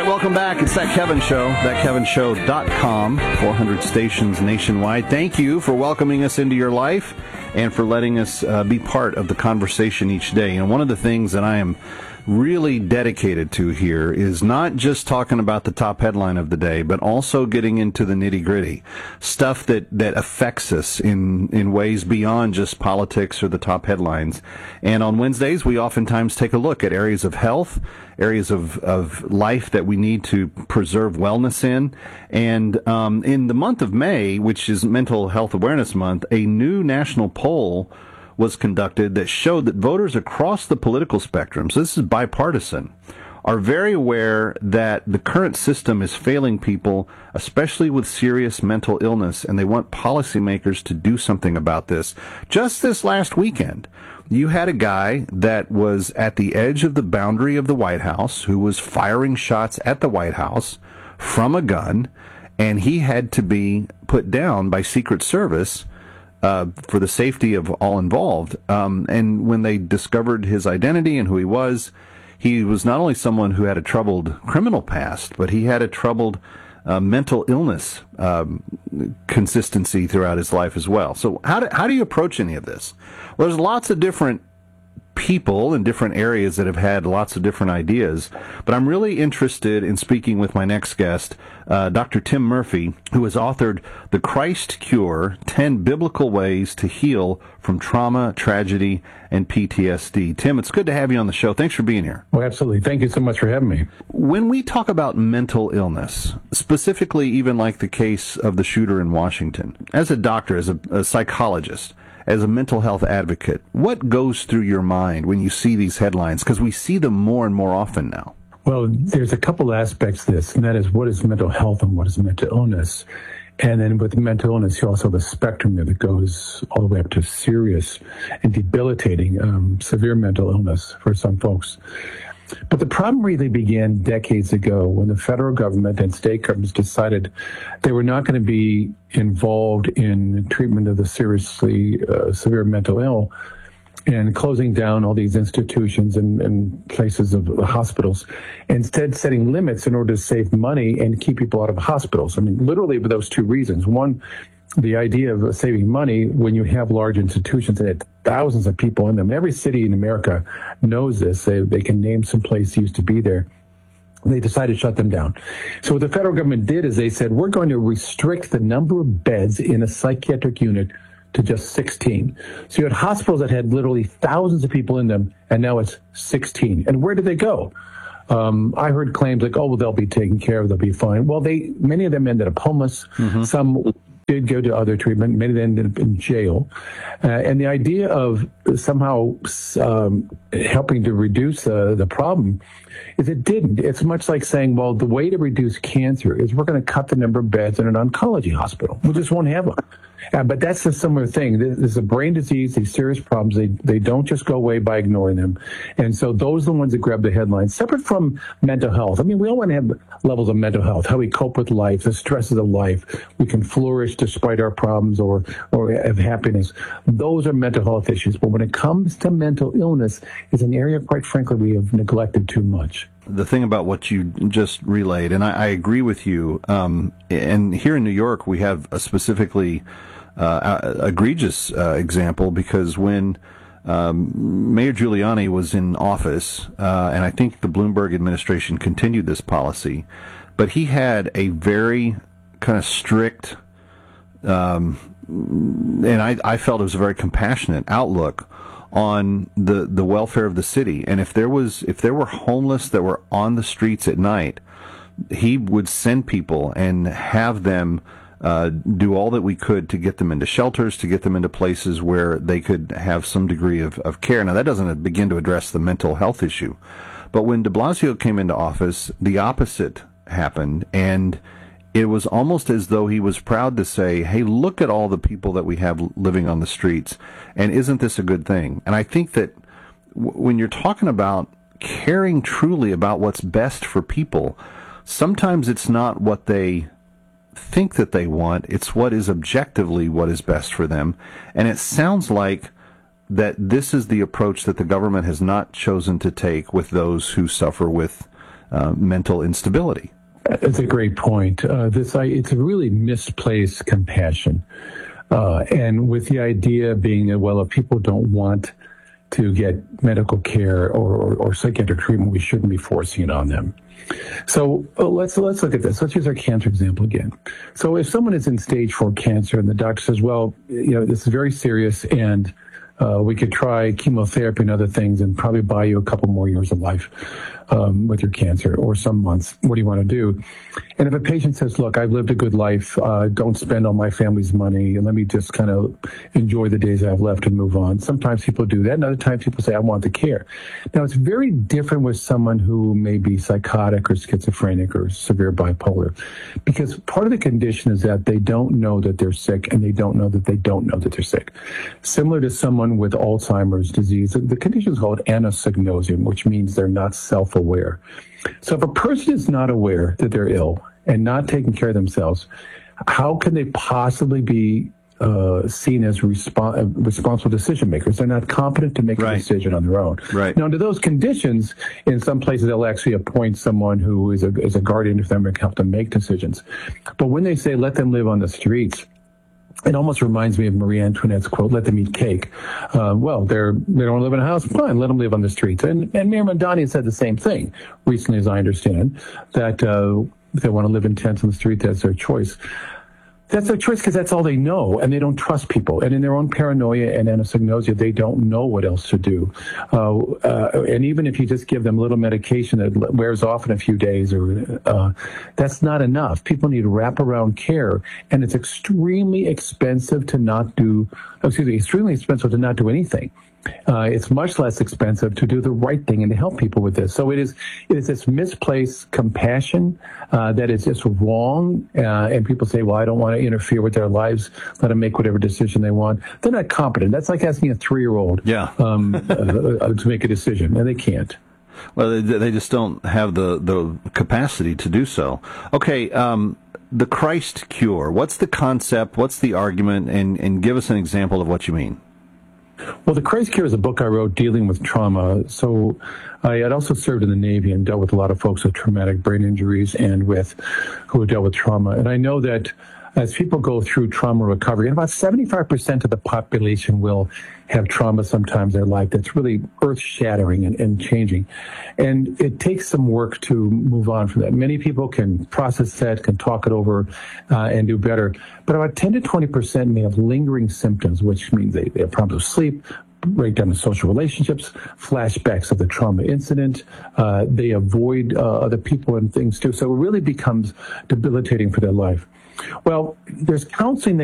welcome back. It's That Kevin Show, thatkevinshow.com, 400 stations nationwide. Thank you for welcoming us into your life and for letting us be part of the conversation each day. And one of the things that I am really dedicated to here is not just talking about the top headline of the day, but also getting into the nitty-gritty stuff that affects us in ways beyond just politics or the top headlines. And on Wednesdays, we oftentimes take a look at areas of health, areas of life that we need to preserve wellness in. And in the month of May, which is Mental Health Awareness Month, a new national poll was conducted that showed that voters across the political spectrum, so this is bipartisan, are very aware that the current system is failing people, especially with serious mental illness, and they want policymakers to do something about this. Just this last weekend, you had a guy that was at the edge of the boundary of the White House who was firing shots at the White House from a gun, and he had to be put down by Secret Service for the safety of all involved. And when they discovered his identity and who he was not only someone who had a troubled criminal past, but he had a troubled mental illness consistency throughout his life as well. So how do you approach any of this? Well, there's lots of different people in different areas that have had lots of different ideas, but I'm really interested in speaking with my next guest, Dr. Tim Murphy, who has authored The Christ Cure, 10 Biblical Ways to Heal from Trauma, Tragedy, and PTSD. Tim, it's good to have you on the show. Thanks for being here. Well, absolutely. Thank you so much for having me. When we talk about mental illness, specifically even like the case of the shooter in Washington, as a doctor, as a psychologist, as a mental health advocate, what goes through your mind when you see these headlines? Because we see them more and more often now. Well, there's a couple aspects to this, and that is what is mental health and what is mental illness. And then with mental illness, you also have a spectrum there that goes all the way up to serious and debilitating, severe mental illness for some folks. But the problem really began decades ago when the federal government and state governments decided they were not going to be involved in treatment of the seriously severe mental ill and closing down all these institutions and places of hospitals, instead setting limits in order to save money and keep people out of hospitals. I mean, literally for those two reasons. One, the idea of saving money when you have large institutions that had thousands of people in them. Every city in America knows this. They can name some place that used to be there. They decided to shut them down. So what the federal government did is they said, we're going to restrict the number of beds in a psychiatric unit to just 16. So you had hospitals that had literally thousands of people in them, and now it's 16. And where did they go? I heard claims like, oh, well, they'll be taken care of, they'll be fine. Well, many of them ended up homeless. Mm-hmm. Some did go to other treatment. Many of them ended up in jail. And the idea of somehow helping to reduce the problem is it didn't. It's much like saying, well, the way to reduce cancer is we're going to cut the number of beds in an oncology hospital. We just won't have them. But that's a similar thing. This is a brain disease, these serious problems. They don't just go away by ignoring them. And so those are the ones that grab the headlines, separate from mental health. I mean, we all want to have levels of mental health, how we cope with life, the stresses of life. We can flourish despite our problems or have happiness. Those are mental health issues. But when it comes to mental illness, it's an area, quite frankly, we have neglected too much. The thing about what you just relayed, and I agree with you, and here in New York, we have a specifically egregious example, because when Mayor Giuliani was in office, and I think the Bloomberg administration continued this policy, but he had a very kind of strict, and I felt it was a very compassionate outlook on the welfare of the city. And if there were homeless that were on the streets at night, he would send people and have them do all that we could to get them into shelters, to get them into places where they could have some degree of care. Now, that doesn't begin to address the mental health issue. But when de Blasio came into office, the opposite happened, and it was almost as though he was proud to say, hey, look at all the people that we have living on the streets, and isn't this a good thing? And I think that when you're talking about caring truly about what's best for people, sometimes it's not what they think that they want, it's what is objectively what is best for them. And it sounds like that this is the approach that the government has not chosen to take with those who suffer with mental instability. It's a great point. It's a really misplaced compassion. And with the idea being that, well, if people don't want to get medical care or psychiatric treatment, we shouldn't be forcing it on them. So let's look at this. Let's use our cancer example again. So if someone is in stage 4 cancer and the doctor says, well, this is very serious and we could try chemotherapy and other things and probably buy you a couple more years of life with your cancer or some months. What do you want to do? And if a patient says, look, I've lived a good life, don't spend all my family's money, and let me just kind of enjoy the days I have left and move on. Sometimes people do that, and other times people say, I want the care. Now, it's very different with someone who may be psychotic or schizophrenic or severe bipolar, because part of the condition is that they don't know that they're sick, and they don't know that they don't know that they're sick. Similar to someone with Alzheimer's disease, the condition is called anosognosia, which means they're not self-aware. So if a person is not aware that they're ill and not taking care of themselves, how can they possibly be seen as responsible decision makers? They're not competent to make a decision on their own. Right. Now, under those conditions, in some places they'll actually appoint someone who is a guardian for them to help them make decisions. But when they say let them live on the streets, it almost reminds me of Marie Antoinette's quote, let them eat cake. Well, they don't live in a house, fine, let them live on the streets. And Mayor Mamdani said the same thing recently, as I understand, that if they want to live in tents on the street, that's their choice. That's their choice because that's all they know, and they don't trust people. And in their own paranoia and anosognosia, they don't know what else to do. And even if you just give them a little medication that wears off in a few days, that's not enough. People need wraparound care, and it's extremely expensive to not do anything. It's much less expensive to do the right thing and to help people with this. So it is this misplaced compassion that is just wrong. And people say, well, I don't want to interfere with their lives. Let them make whatever decision they want. They're not competent. That's like asking a 3-year-old to make a decision, and they can't. Well, they just don't have the capacity to do so. Okay, the Christ cure. What's the concept? What's the argument? And give us an example of what you mean. Well, The Christ Cure is a book I wrote dealing with trauma. So I had also served in the Navy and dealt with a lot of folks with traumatic brain injuries and who dealt with trauma. And I know that as people go through trauma recovery, and about 75% of the population will have trauma sometimes in their life that's really earth-shattering and changing. And it takes some work to move on from that. Many people can process that, can talk it over, and do better. But about 10 to 20% may have lingering symptoms, which means they have problems with sleep, breakdown in social relationships, flashbacks of the trauma incident. They avoid other people and things too. So it really becomes debilitating for their life. Well, there's counseling that